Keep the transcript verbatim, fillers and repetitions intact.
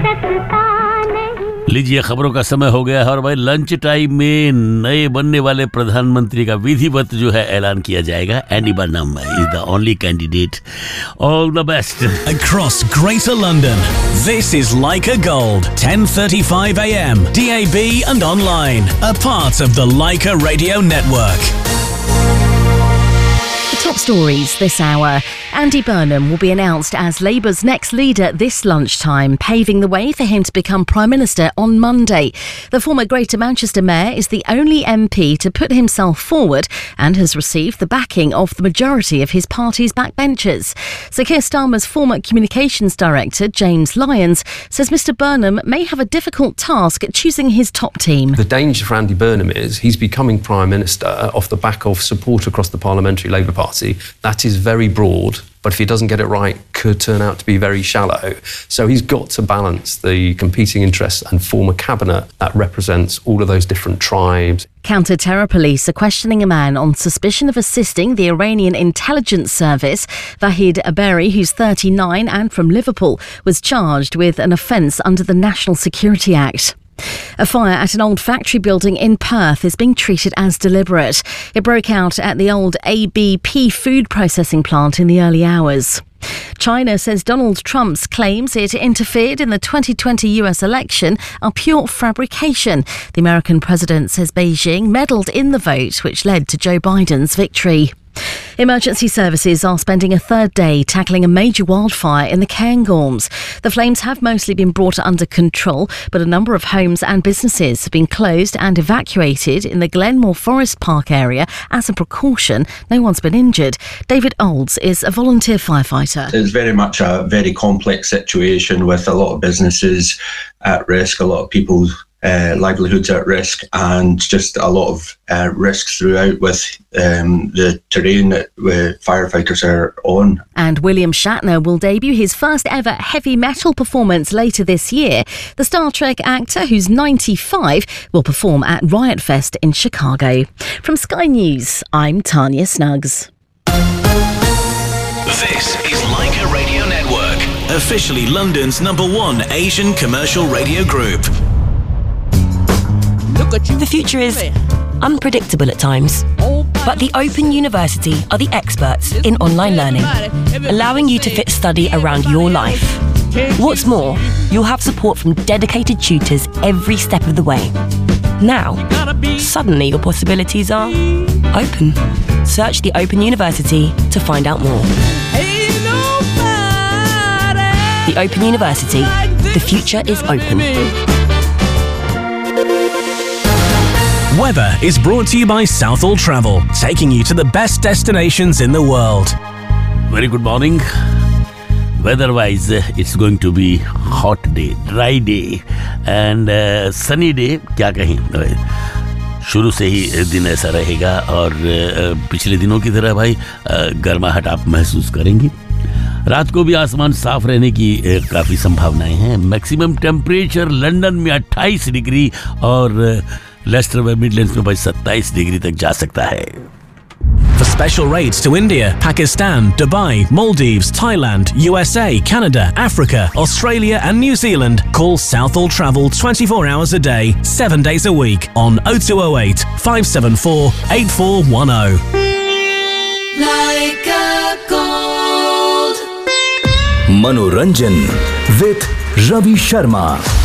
लीजिए, खबरों का समय हो गया है और भाई लंच टाइम में नए बनने वाले प्रधानमंत्री का विधिवत जो है ऐलान किया जाएगा. Andy Barnum is the only candidate. All the best. Across Greater London, this is Leica Gold, ten thirty-five a m, D A B and online, a part of the Leica Radio Network. Top stories this hour. Andy Burnham will be announced as Labour's next leader this lunchtime, paving the way for him to become Prime Minister on Monday. The former Greater Manchester Mayor is the only M P to put himself forward and has received the backing of the majority of his party's backbenchers. Sir Keir Starmer's former Communications Director, James Lyons, says Mr Burnham may have a difficult task at choosing his top team. The danger for Andy Burnham is he's becoming Prime Minister off the back of support across the Parliamentary Labour Party. That is very broad, but if he doesn't get it right, could turn out to be very shallow. So he's got to balance the competing interests and form a cabinet that represents all of those different tribes. Counter-terror police are questioning a man on suspicion of assisting the Iranian intelligence service. Vahid Aberi, who's thirty-nine and from Liverpool, was charged with an offence under the National Security Act. A fire at an old factory building in Perth is being treated as deliberate. It broke out at the old A B P food processing plant in the early hours. China says Donald Trump's claims it interfered in the twenty twenty U S election are pure fabrication. The American president says Beijing meddled in the vote, which led to Joe Biden's victory. Emergency services are spending a third day tackling a major wildfire in the Cairngorms. The flames have mostly been brought under control, but a number of homes and businesses have been closed and evacuated in the Glenmore Forest Park area as a precaution. No one's been injured. David Olds is a volunteer firefighter. It's very much a very complex situation with a lot of businesses at risk, a lot of people Uh, livelihoods at risk, and just a lot of uh, risks throughout with um, the terrain that uh, firefighters are on. And William Shatner will debut his first ever heavy metal performance later this year. The Star Trek actor, who's ninety-five, will perform at Riot Fest in Chicago. From Sky News, I'm Tanya Snuggs. This is Leica Radio Network, officially London's number one Asian commercial radio group. The future is unpredictable at times, but the Open University are the experts in online learning, allowing you to fit study around your life. What's more, you'll have support from dedicated tutors every step of the way. Now, suddenly your possibilities are open. Search the Open University to find out more. The Open University. The future is open. Weather is brought to you by Southall Travel, taking you to the best destinations in the world. Very good morning. Weather-wise, uh, it's going to be hot day, dry day and uh, sunny day. क्या कहें, शुरू से ही दिन ऐसा रहेगा और uh, पिछले दिनों की तरह भाई uh, गर्माहट आप महसूस करेंगी. रात को भी आसमान साफ रहने की uh, काफ़ी संभावनाएं हैं. मैक्सिमम टेम्परेचर लंदन में अट्ठाईस डिग्री और uh, लेस्टर व मिडलैंड्स में भाई सत्ताईस डिग्री तक जा सकता है. For special rates to India, Pakistan, Dubai, Maldives, Thailand, U S A, Canada, Africa, Australia and New Zealand, call Southall Travel twenty-four hours a day, seven days a week on oh two oh eight, five seven four, eight four one oh. Leica Gold. Manoranjan with Ravi Sharma.